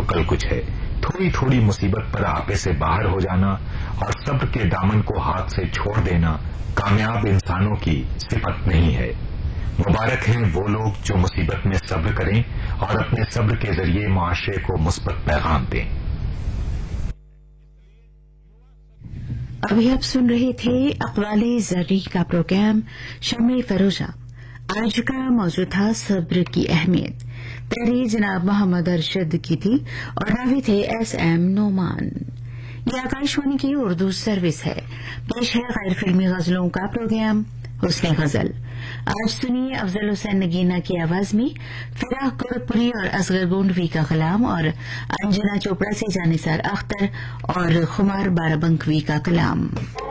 कल कुछ है। थोड़ी थोड़ी मुसीबत पर आपे से बाहर हो जाना और सब्र के दामन को हाथ से छोड़ देना कामयाब इंसानों की सिफत नहीं है। मुबारक हैं वो लोग जो मुसीबत में सब्र करें और अपने सब्र के जरिए मुआशरे को मुस्बत पैगाम दें। अभी आप सुन रहे थे अक़वाले ज़र्री का प्रोग्राम शम्मे फरोजा। आज का मौजू था सब्र की अहमियत। तहरीर जनाब मोहम्मद अरशद की थी और रावी थे SM नोमान। ये आकाशवाणी की उर्दू सर्विस है। पेश है गैर फिल्मी गजलों का प्रोग्राम हुस्ने गजल। आज सुनिए अफजल हुसैन नगीना की आवाज में फिराक गोरखपुरी और असगर गोंडवी का कलाम और अंजना चोपड़ा से जानिसार अख्तर और खुमार बाराबंकवी का कलाम।